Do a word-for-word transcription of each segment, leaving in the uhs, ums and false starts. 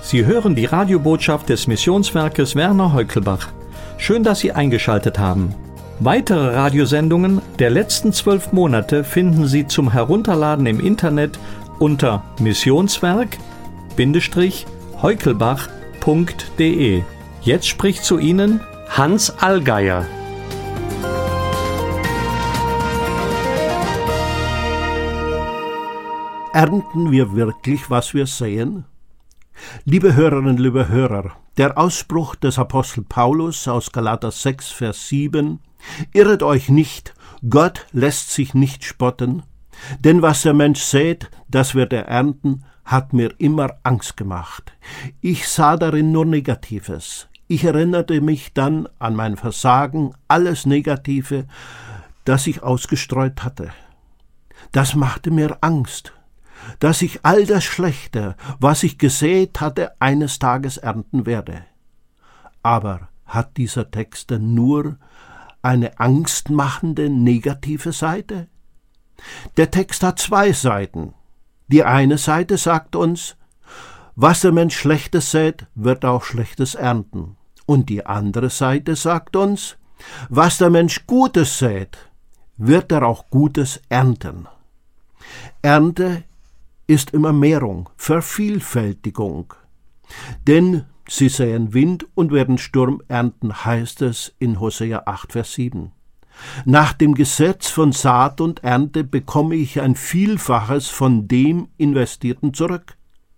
Sie hören die Radiobotschaft des Missionswerkes Werner Heukelbach. Schön, dass Sie eingeschaltet haben. Weitere Radiosendungen der letzten zwölf Monate finden Sie zum Herunterladen im Internet unter missionswerk Bindestrich heukelbach punkt de. Jetzt spricht zu Ihnen Hans Allgeier. Ernten wir wirklich, was wir säen? Liebe Hörerinnen, liebe Hörer, der Ausspruch des Apostel Paulus aus Galater sechs, Vers sieben: Irret euch nicht, Gott lässt sich nicht spotten, denn was der Mensch sät, das wird er ernten, hat mir immer Angst gemacht. Ich sah darin nur Negatives. Ich erinnerte mich dann an mein Versagen, alles Negative, das ich ausgestreut hatte. Das machte mir Angst, dass ich all das Schlechte, was ich gesät hatte, eines Tages ernten werde. Aber hat dieser Text denn nur eine angstmachende negative Seite? Der Text hat zwei Seiten. Die eine Seite sagt uns, was der Mensch Schlechtes sät, wird auch Schlechtes ernten. Und die andere Seite sagt uns, was der Mensch Gutes sät, wird er auch Gutes ernten. Ernte ist immer Mehrung, Vervielfältigung. Denn sie säen Wind und werden Sturm ernten, heißt es in Hosea acht, Vers sieben. Nach dem Gesetz von Saat und Ernte bekomme ich ein Vielfaches von dem Investierten zurück.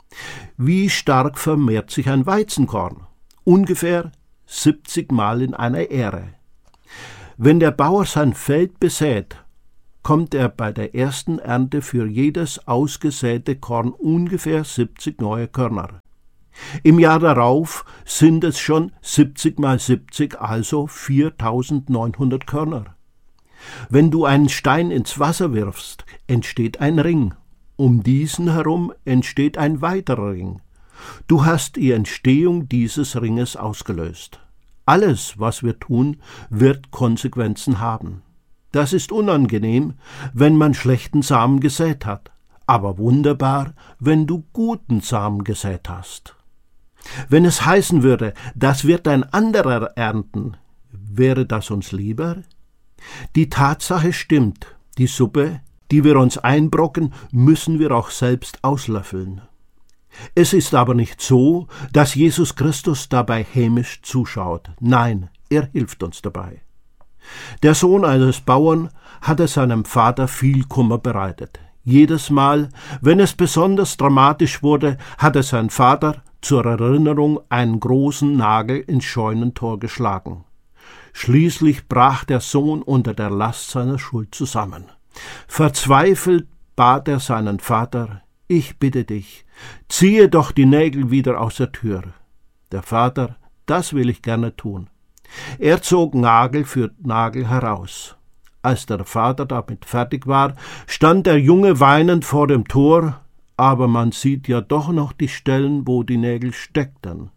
Wie stark vermehrt sich ein Weizenkorn? Ungefähr siebzig Mal in einer Ähre. Wenn der Bauer sein Feld besät, kommt er bei der ersten Ernte für jedes ausgesäte Korn ungefähr siebzig neue Körner. Im Jahr darauf sind es schon siebzig mal siebzig, also viertausendneunhundert Körner. Wenn du einen Stein ins Wasser wirfst, entsteht ein Ring. Um diesen herum entsteht ein weiterer Ring. Du hast die Entstehung dieses Ringes ausgelöst. Alles, was wir tun, wird Konsequenzen haben. Das ist unangenehm, wenn man schlechten Samen gesät hat, aber wunderbar, wenn du guten Samen gesät hast. Wenn es heißen würde, das wird ein anderer ernten, wäre das uns lieber? Die Tatsache stimmt, die Suppe, die wir uns einbrocken, müssen wir auch selbst auslöffeln. Es ist aber nicht so, dass Jesus Christus dabei hämisch zuschaut. Nein, er hilft uns dabei. Der Sohn eines Bauern hatte seinem Vater viel Kummer bereitet. Jedes Mal, wenn es besonders dramatisch wurde, hatte sein Vater zur Erinnerung einen großen Nagel ins Scheunentor geschlagen. Schließlich brach der Sohn unter der Last seiner Schuld zusammen. Verzweifelt bat er seinen Vater: Ich bitte dich, ziehe doch die Nägel wieder aus der Tür. Der Vater: Das will ich gerne tun. Er zog Nagel für Nagel heraus. Als der Vater damit fertig war, stand der Junge weinend vor dem Tor, aber man sieht ja doch noch die Stellen, wo die Nägel steckten.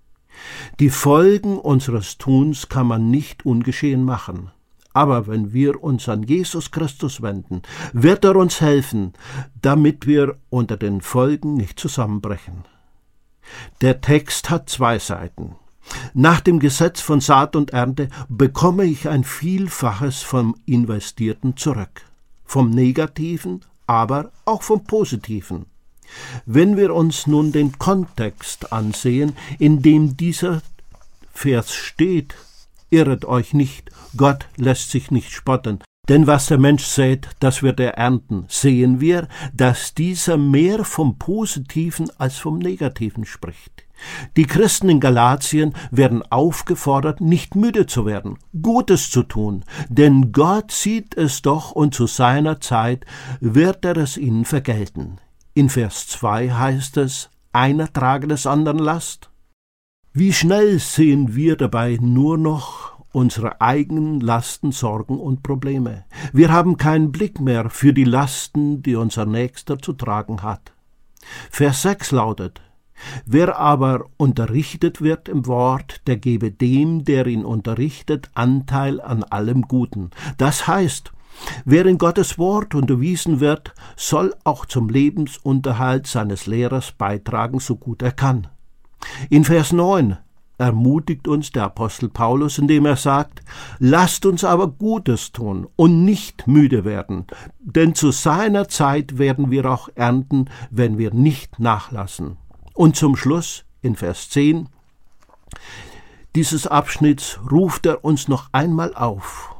Die Folgen unseres Tuns kann man nicht ungeschehen machen. Aber wenn wir uns an Jesus Christus wenden, wird er uns helfen, damit wir unter den Folgen nicht zusammenbrechen. Der Text hat zwei Seiten. Nach dem Gesetz von Saat und Ernte bekomme ich ein Vielfaches vom Investierten zurück. Vom Negativen, aber auch vom Positiven. Wenn wir uns nun den Kontext ansehen, in dem dieser Vers steht: Irret euch nicht, Gott lässt sich nicht spotten, denn was der Mensch sät, das wird er ernten, sehen wir, dass dieser mehr vom Positiven als vom Negativen spricht. Die Christen in Galatien werden aufgefordert, nicht müde zu werden, Gutes zu tun, denn Gott sieht es doch und zu seiner Zeit wird er es ihnen vergelten. In Vers zwei heißt es: Einer trage des anderen Last. Wie schnell sehen wir dabei nur noch unsere eigenen Lasten, Sorgen und Probleme. Wir haben keinen Blick mehr für die Lasten, die unser Nächster zu tragen hat. Vers sechs lautet: Wer aber unterrichtet wird im Wort, der gebe dem, der ihn unterrichtet, Anteil an allem Guten. Das heißt, wer in Gottes Wort unterwiesen wird, soll auch zum Lebensunterhalt seines Lehrers beitragen, so gut er kann. In Vers neun ermutigt uns der Apostel Paulus, indem er sagt, lasst uns aber Gutes tun und nicht müde werden, denn zu seiner Zeit werden wir auch ernten, wenn wir nicht nachlassen. Und zum Schluss, in Vers zehn, dieses Abschnitts ruft er uns noch einmal auf.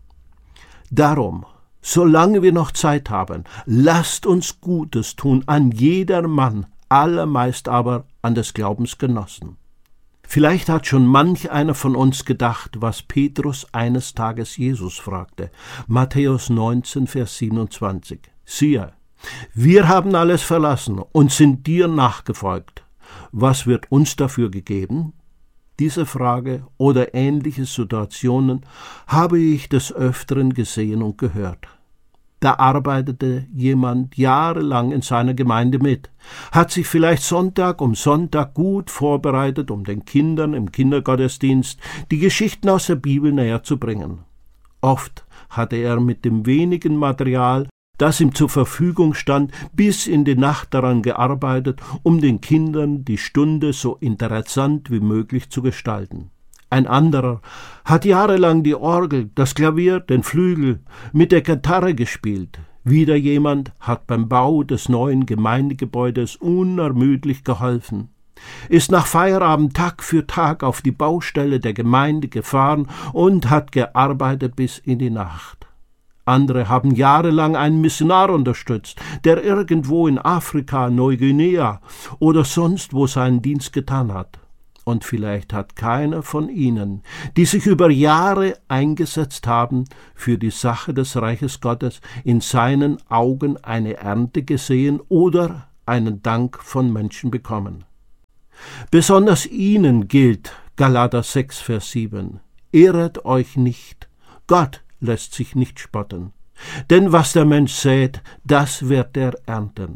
Darum, solange wir noch Zeit haben, lasst uns Gutes tun an jedermann, allermeist aber an des Glaubens Genossen. Vielleicht hat schon manch einer von uns gedacht, was Petrus eines Tages Jesus fragte. Matthäus neunzehn, Vers siebenundzwanzig. Siehe, wir haben alles verlassen und sind dir nachgefolgt. Was wird uns dafür gegeben? Diese Frage oder ähnliche Situationen habe ich des Öfteren gesehen und gehört. Da arbeitete jemand jahrelang in seiner Gemeinde mit, hat sich vielleicht Sonntag um Sonntag gut vorbereitet, um den Kindern im Kindergottesdienst die Geschichten aus der Bibel näher zu bringen. Oft hatte er mit dem wenigen Material, das ihm zur Verfügung stand, bis in die Nacht daran gearbeitet, um den Kindern die Stunde so interessant wie möglich zu gestalten. Ein anderer hat jahrelang die Orgel, das Klavier, den Flügel mit der Gitarre gespielt. Wieder jemand hat beim Bau des neuen Gemeindegebäudes unermüdlich geholfen, ist nach Feierabend Tag für Tag auf die Baustelle der Gemeinde gefahren und hat gearbeitet bis in die Nacht. Andere haben jahrelang einen Missionar unterstützt, der irgendwo in Afrika, Neuguinea oder sonst wo seinen Dienst getan hat. Und vielleicht hat keiner von ihnen, die sich über Jahre eingesetzt haben für die Sache des Reiches Gottes, in seinen Augen eine Ernte gesehen oder einen Dank von Menschen bekommen. Besonders ihnen gilt Galater sechs, Vers sieben. Irret euch nicht, Gott lässt sich nicht spotten. Denn was der Mensch sät, das wird er ernten.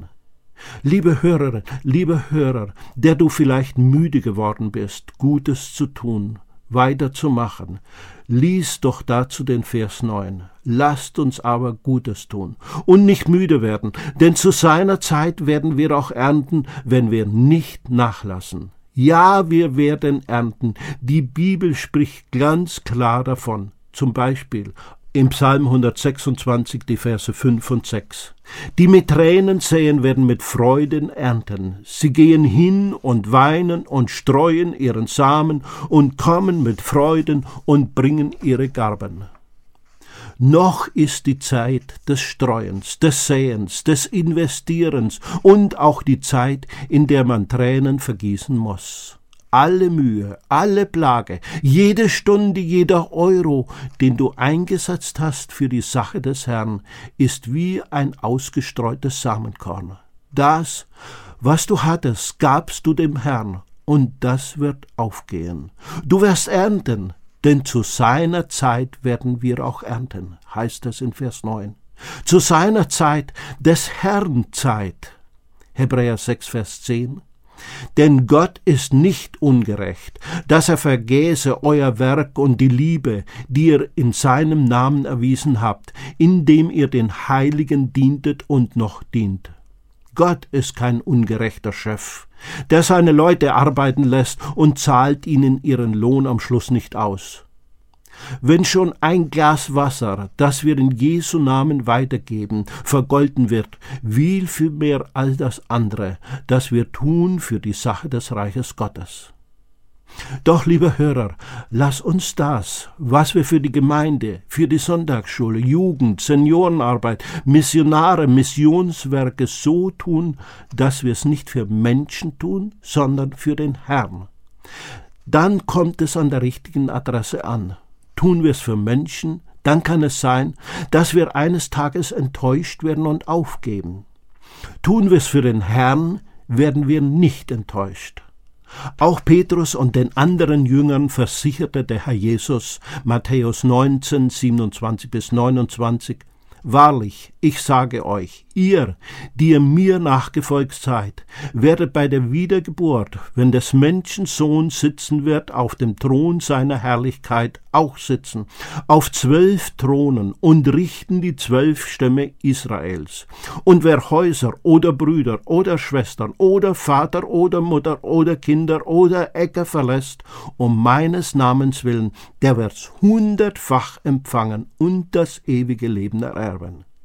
Liebe Hörerin, liebe Hörer, der du vielleicht müde geworden bist, Gutes zu tun, weiterzumachen, lies doch dazu den Vers neun. Lasst uns aber Gutes tun und nicht müde werden, denn zu seiner Zeit werden wir auch ernten, wenn wir nicht nachlassen. Ja, wir werden ernten. Die Bibel spricht ganz klar davon. Zum Beispiel im Psalm hundertsechsundzwanzig, die Verse fünf und sechs. Die mit Tränen säen, werden mit Freuden ernten. Sie gehen hin und weinen und streuen ihren Samen und kommen mit Freuden und bringen ihre Garben. Noch ist die Zeit des Streuens, des Säens, des Investierens und auch die Zeit, in der man Tränen vergießen muss. Alle Mühe, alle Plage, jede Stunde, jeder Euro, den du eingesetzt hast für die Sache des Herrn, ist wie ein ausgestreutes Samenkorn. Das, was du hattest, gabst du dem Herrn, und das wird aufgehen. Du wirst ernten, denn zu seiner Zeit werden wir auch ernten, heißt es in Vers neun. Zu seiner Zeit, des Herrn Zeit. Hebräer sechs, Vers zehn. Denn Gott ist nicht ungerecht, dass er vergäße euer Werk und die Liebe, die ihr in seinem Namen erwiesen habt, indem ihr den Heiligen dientet und noch dient. Gott ist kein ungerechter Chef, der seine Leute arbeiten lässt und zahlt ihnen ihren Lohn am Schluss nicht aus. Wenn schon ein Glas Wasser, das wir in Jesu Namen weitergeben, vergolten wird, wie viel mehr all das andere, das wir tun für die Sache des Reiches Gottes. Doch, liebe Hörer, lass uns das, was wir für die Gemeinde, für die Sonntagsschule, Jugend, Seniorenarbeit, Missionare, Missionswerke so tun, dass wir es nicht für Menschen tun, sondern für den Herrn. Dann kommt es an der richtigen Adresse an. Tun wir es für Menschen, dann kann es sein, dass wir eines Tages enttäuscht werden und aufgeben. Tun wir es für den Herrn, werden wir nicht enttäuscht. Auch Petrus und den anderen Jüngern versicherte der Herr Jesus, Matthäus neunzehn, siebenundzwanzig bis neunundzwanzig, Wahrlich, ich sage euch, ihr, die ihr mir nachgefolgt seid, werdet bei der Wiedergeburt, wenn des Menschen Sohn sitzen wird, auf dem Thron seiner Herrlichkeit auch sitzen, auf zwölf Thronen und richten die zwölf Stämme Israels. Und wer Häuser oder Brüder oder Schwestern oder Vater oder Mutter oder Kinder oder Äcker verlässt, um meines Namens willen, der wird's hundertfach empfangen und das ewige Leben ererben.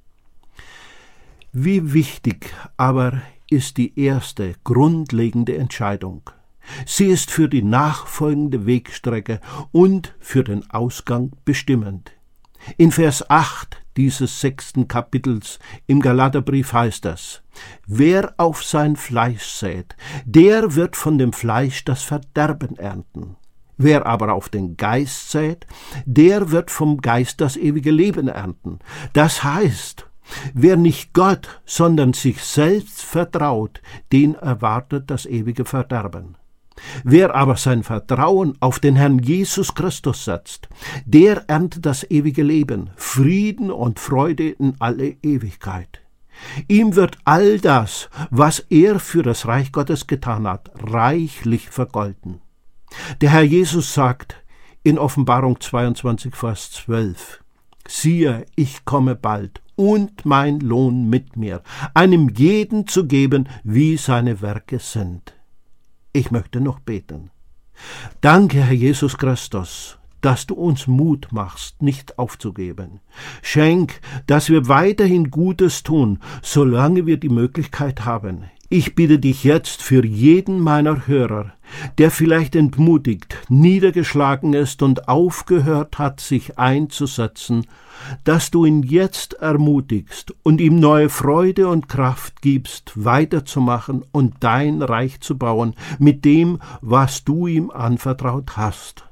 Wie wichtig aber ist die erste grundlegende Entscheidung. Sie ist für die nachfolgende Wegstrecke und für den Ausgang bestimmend. In Vers acht dieses sechsten Kapitels im Galaterbrief heißt es: Wer auf sein Fleisch sät, der wird von dem Fleisch das Verderben ernten. Wer aber auf den Geist sät, der wird vom Geist das ewige Leben ernten. Das heißt, wer nicht Gott, sondern sich selbst vertraut, den erwartet das ewige Verderben. Wer aber sein Vertrauen auf den Herrn Jesus Christus setzt, der erntet das ewige Leben, Frieden und Freude in alle Ewigkeit. Ihm wird all das, was er für das Reich Gottes getan hat, reichlich vergolden. Der Herr Jesus sagt in Offenbarung zweiundzwanzig, Vers zwölf, siehe, ich komme bald, und mein Lohn mit mir, einem jeden zu geben, wie seine Werke sind. Ich möchte noch beten. Danke, Herr Jesus Christus, dass du uns Mut machst, nicht aufzugeben. Schenk, dass wir weiterhin Gutes tun, solange wir die Möglichkeit haben. Ich bitte dich jetzt für jeden meiner Hörer, der vielleicht entmutigt, niedergeschlagen ist und aufgehört hat, sich einzusetzen, dass du ihn jetzt ermutigst und ihm neue Freude und Kraft gibst, weiterzumachen und dein Reich zu bauen mit dem, was du ihm anvertraut hast.